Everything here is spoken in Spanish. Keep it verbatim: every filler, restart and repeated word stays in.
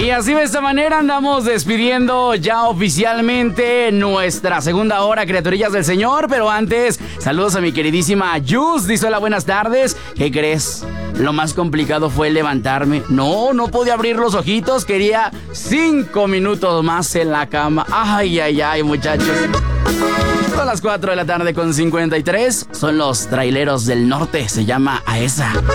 Y así de esta manera andamos despidiendo ya oficialmente nuestra segunda hora, criaturillas del Señor. Pero antes, saludos a mi queridísima Yus. Dice: hola, buenas tardes. ¿Qué crees? Lo más complicado fue levantarme. No, no podía abrir los ojitos. Quería cinco minutos más en la cama. Ay, ay, ay, muchachos. Son las cuatro de la tarde con cincuenta y tres. Son los traileros del norte. Se llama A Esa.